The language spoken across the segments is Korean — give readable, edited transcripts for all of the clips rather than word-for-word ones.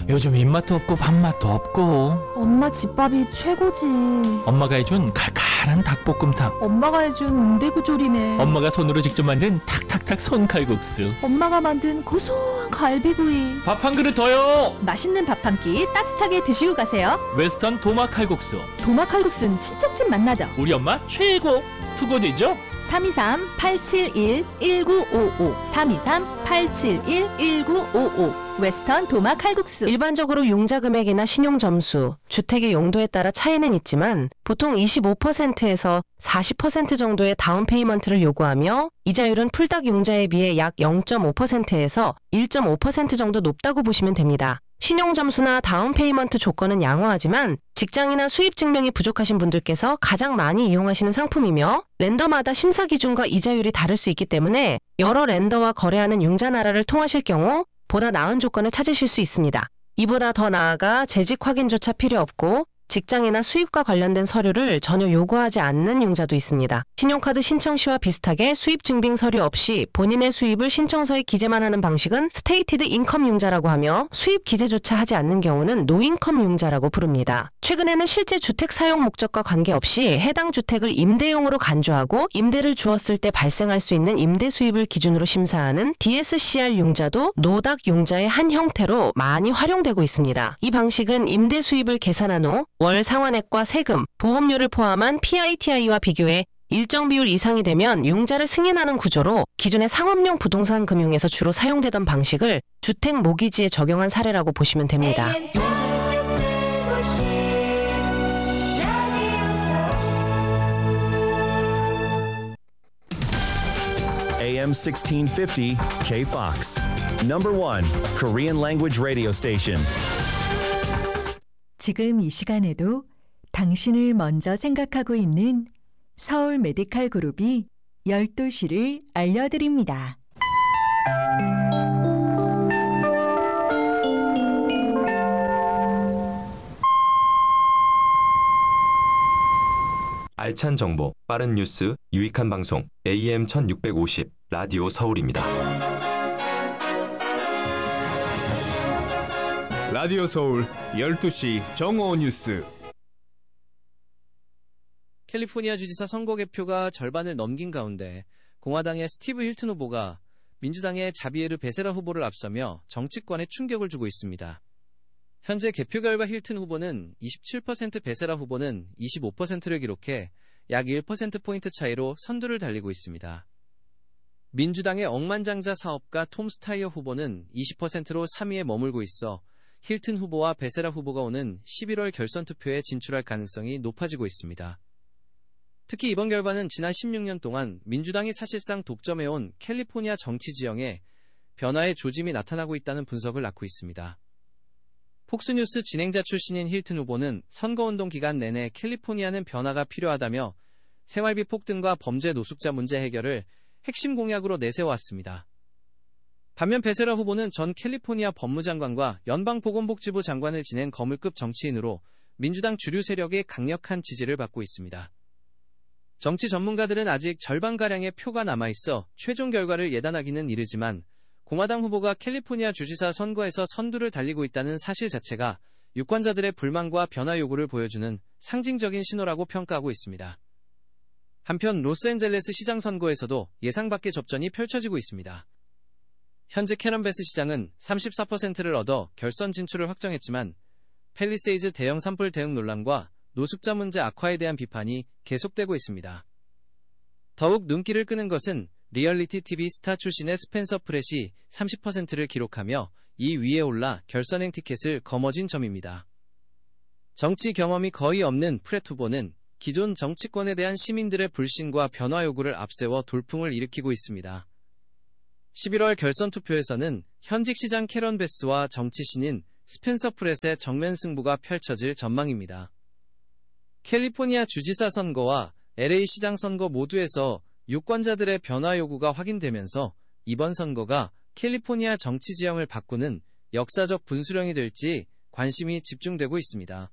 요즘 입맛도 없고 밥맛도 없고. 엄마 집밥이 최고지. 엄마가 해준 칼칼한 닭볶음탕. 엄마가 해준 응대구조림에. 엄마가 손으로 직접 만든 탁탁탁 손칼국수. 엄마가 만든 고소한 갈비구이. 밥 한 그릇 더요. 맛있는 밥 한 끼 따뜻하게 드시고 가세요. 웨스턴 도마 칼국수. 도마 칼국수는 친정집 맛나죠. 우리 엄마 최고. 투고지죠? 323-871-1955 323-871-1955 웨스턴 도마 칼국수. 일반적으로 융자 금액이나 신용 점수, 주택의 용도에 따라 차이는 있지만 보통 25%에서 40% 정도의 다운 페이먼트를 요구하며 이자율은 풀닥 융자에 비해 약 0.5%에서 1.5% 정도 높다고 보시면 됩니다. 신용 점수나 다운 페이먼트 조건은 양호하지만 직장이나 수입 증명이 부족하신 분들께서 가장 많이 이용하시는 상품이며 렌더마다 심사 기준과 이자율이 다를 수 있기 때문에 여러 렌더와 거래하는 융자 나라를 통하실 경우 보다 나은 조건을 찾으실 수 있습니다. 이보다 더 나아가 재직 확인조차 필요 없고 직장이나 수입과 관련된 서류를 전혀 요구하지 않는 융자도 있습니다. 신용카드 신청 시와 비슷하게 수입 증빙 서류 없이 본인의 수입을 신청서에 기재만 하는 방식은 스테이티드 인컴 융자라고 하며 수입 기재조차 하지 않는 경우는 노인컴 융자라고 부릅니다. 최근에는 실제 주택 사용 목적과 관계없이 해당 주택을 임대용으로 간주하고 임대를 주었을 때 발생할 수 있는 임대 수입을 기준으로 심사하는 DSCR 융자도 노닥 융자의 한 형태로 많이 활용되고 있습니다. 이 방식은 임대 수입을 계산한 후 월 상환액과 세금, 보험료를 포함한 PITI와 비교해 일정 비율 이상이 되면 융자를 승인하는 구조로 기존의 상업용 부동산 금융에서 주로 사용되던 방식을 주택 모기지에 적용한 사례라고 보시면 됩니다. AM 1650 KFOX. Number 1 Korean language radio station. 지금 이 시간에도 당신을 먼저 생각하고 있는 서울 메디칼 그룹이 12시를 알려드립니다. 알찬 정보, 빠른 뉴스, 유익한 방송 AM 1650 라디오 서울입니다. 라디오 서울 12시 정오 뉴스. 캘리포니아 주지사 선거 개표가 절반을 넘긴 가운데 공화당의 스티브 힐튼 후보가 민주당의 자비에르 베세라 후보를 앞서며 정치권에 충격을 주고 있습니다. 현재 개표 결과 힐튼 후보는 27%, 베세라 후보는 25%를 기록해 약 1%포인트 차이로 선두를 달리고 있습니다. 민주당의 억만장자 사업가 톰 스타이어 후보는 20%로 3위에 머물고 있어 힐튼 후보와 베세라 후보가 오는 11월 결선 투표에 진출할 가능성이 높아지고 있습니다. 특히 이번 결과는 지난 16년 동안 민주당이 사실상 독점해온 캘리포니아 정치 지형에 변화의 조짐이 나타나고 있다는 분석을 낳고 있습니다. 폭스뉴스 진행자 출신인 힐튼 후보는 선거운동 기간 내내 캘리포니아는 변화가 필요하다며 생활비 폭등과 범죄 노숙자 문제 해결을 핵심 공약으로 내세워왔습니다. 반면 베세라 후보는 전 캘리포니아 법무장관과 연방보건복지부 장관을 지낸 거물급 정치인으로 민주당 주류 세력의 강력한 지지를 받고 있습니다. 정치 전문가들은 아직 절반가량의 표가 남아있어 최종 결과를 예단하기는 이르지만 공화당 후보가 캘리포니아 주지사 선거에서 선두를 달리고 있다는 사실 자체가 유권자들의 불만과 변화 요구를 보여주는 상징적인 신호라고 평가하고 있습니다. 한편 로스앤젤레스 시장 선거에서도 예상 밖의 접전이 펼쳐지고 있습니다. 현재 캐런 베스 시장은 34%를 얻어 결선 진출을 확정했지만 팰리세이즈 대형 산불 대응 논란과 노숙자 문제 악화에 대한 비판이 계속되고 있습니다. 더욱 눈길을 끄는 것은 리얼리티 TV 스타 출신의 스펜서 프렛이 30%를 기록하며 이 위에 올라 결선행 티켓을 거머쥔 점입니다. 정치 경험이 거의 없는 프렛 후보는 기존 정치권에 대한 시민들의 불신과 변화 요구를 앞세워 돌풍을 일으키고 있습니다. 11월 결선 투표에서는 현직 시장 캐런 베스와 정치 신인 스펜서 프렛의 정면 승부가 펼쳐질 전망입니다. 캘리포니아 주지사 선거와 LA 시장 선거 모두에서 유권자들의 변화 요구가 확인되면서 이번 선거가 캘리포니아 정치 지형을 바꾸는 역사적 분수령이 될지 관심이 집중되고 있습니다.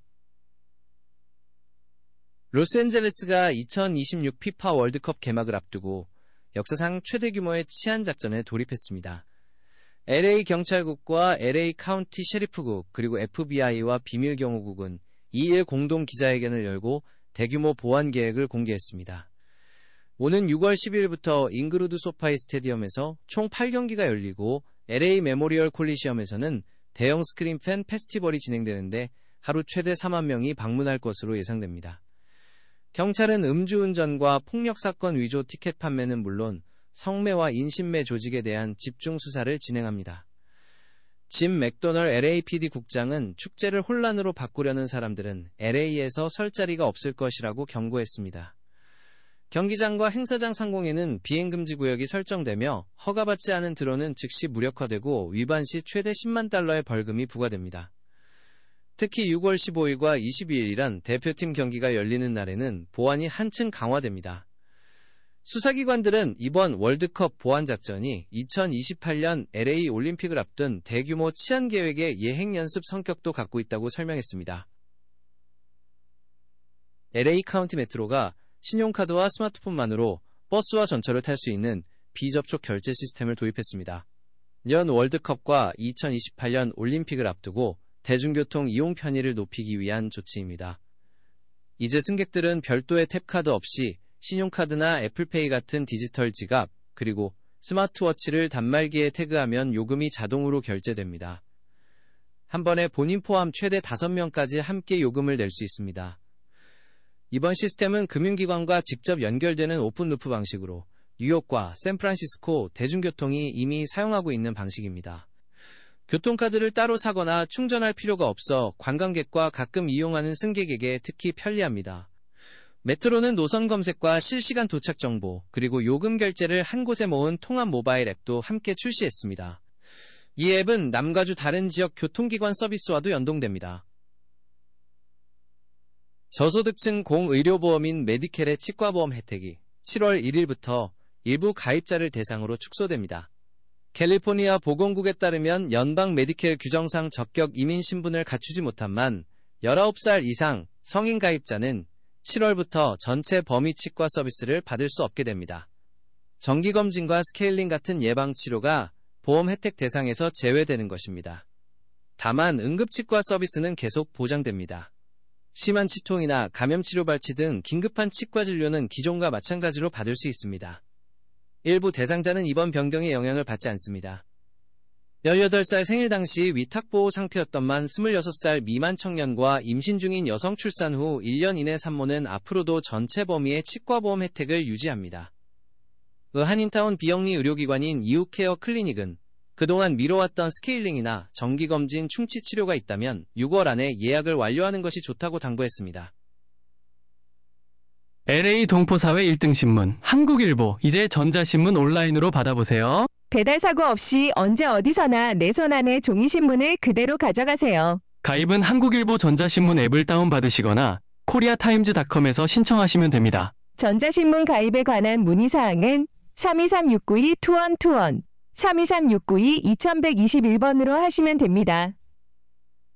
로스앤젤레스가 2026 피파 월드컵 개막을 앞두고 역사상 최대 규모의 치안 작전에 돌입했습니다. LA 경찰국과 LA 카운티 셰리프국 그리고 FBI와 비밀경호국은 2일 공동 기자회견을 열고 대규모 보안 계획을 공개했습니다. 오는 6월 10일부터 잉그루드 소파이 스테디엄에서 총 8경기가 열리고 LA 메모리얼 콜리시엄에서는 대형 스크린 팬 페스티벌이 진행되는데 하루 최대 4만 명이 방문할 것으로 예상됩니다. 경찰은 음주운전과 폭력사건 위조 티켓 판매는 물론 성매와 인신매 조직에 대한 집중 수사를 진행합니다. 짐 맥도널 LAPD 국장은 축제를 혼란으로 바꾸려는 사람들은 LA에서 설 자리가 없을 것이라고 경고했습니다. 경기장과 행사장 상공에는 비행금지 구역이 설정되며 허가받지 않은 드론은 즉시 무력화되고 위반 시 최대 10만 달러의 벌금이 부과됩니다. 특히 6월 15일과 22일이란 대표팀 경기가 열리는 날에는 보안이 한층 강화됩니다. 수사기관들은 이번 월드컵 보안작전이 2028년 LA 올림픽을 앞둔 대규모 치안계획의 예행연습 성격도 갖고 있다고 설명했습니다. LA 카운티 메트로가 신용카드와 스마트폰만으로 버스와 전철을 탈 수 있는 비접촉 결제 시스템을 도입했습니다. 연 월드컵과 2028년 올림픽을 앞두고 대중교통 이용 편의를 높이기 위한 조치입니다. 이제 승객들은 별도의 탭카드 없이 신용카드나 애플페이 같은 디지털 지갑, 그리고 스마트워치를 단말기에 태그하면 요금이 자동으로 결제됩니다. 한 번에 본인 포함 최대 5명까지 함께 요금을 낼 수 있습니다. 이번 시스템은 금융기관과 직접 연결되는 오픈루프 방식으로 뉴욕과 샌프란시스코 대중교통이 이미 사용하고 있는 방식입니다. 교통카드를 따로 사거나 충전할 필요가 없어 관광객과 가끔 이용하는 승객에게 특히 편리합니다. 메트로는 노선 검색과 실시간 도착 정보, 그리고 요금 결제를 한 곳에 모은 통합 모바일 앱도 함께 출시했습니다. 이 앱은 남가주 다른 지역 교통기관 서비스와도 연동됩니다. 저소득층 공의료보험인 메디켈의 치과보험 혜택이 7월 1일부터 일부 가입자를 대상으로 축소됩니다. 캘리포니아 보건국에 따르면 연방 메디켈 규정상 적격 이민 신분을 갖추지 못한 19살 이상 성인 가입자는 7월부터 전체 범위 치과 서비스를 받을 수 없게 됩니다. 정기검진과 스케일링 같은 예방치료가 보험 혜택 대상에서 제외되는 것입니다. 다만 응급치과 서비스는 계속 보장됩니다. 심한 치통이나 감염치료 발치 등 긴급한 치과 진료는 기존과 마찬가지로 받을 수 있습니다. 일부 대상자는 이번 변경의 영향을 받지 않습니다. 18살 생일 당시 위탁보호 상태였던만 26살 미만 청년과 임신 중인 여성 출산 후 1년 이내 산모는 앞으로도 전체 범위의 치과보험 혜택을 유지합니다. 한인타운 비영리 의료기관인 이웃케어 클리닉은 그동안 미뤄왔던 스케일링이나 정기검진 충치치료가 있다면 6월 안에 예약을 완료하는 것이 좋다고 당부했습니다. LA 동포사회 1등 신문 한국일보, 이제 전자신문 온라인으로 받아보세요. 배달 사고 없이 언제 어디서나 내 손 안에 종이신문을 그대로 가져가세요. 가입은 한국일보 전자신문 앱을 다운받으시거나 koreatimes.com에서 신청하시면 됩니다. 전자신문 가입에 관한 문의사항은 323-692-2121, 323-692-2121번으로 하시면 됩니다.